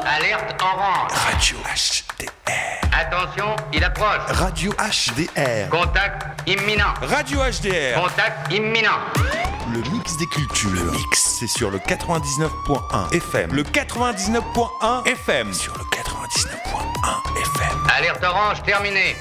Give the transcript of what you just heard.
Alerte orange. Radio HDR. Attention, il approche. Radio HDR. Contact imminent. Radio HDR. Contact imminent. Le mix des cultures. Le mix, c'est sur le 99.1 FM. Le 99.1 FM. Sur le 99.1 FM. Alerte orange terminée.